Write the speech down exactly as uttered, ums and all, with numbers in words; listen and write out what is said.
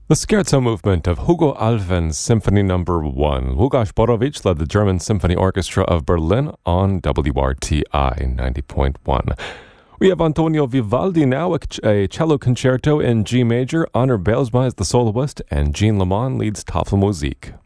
The Scherzo movement of Hugo Alfvén's Symphony Number One. Łukasz Borowicz led the German Symphony Orchestra of Berlin on W R T I ninety point one. We have Antonio Vivaldi now, a, a cello concerto in G major. Anna Bijlsma is the soloist, and Jean Lamont leads Tafelmusik.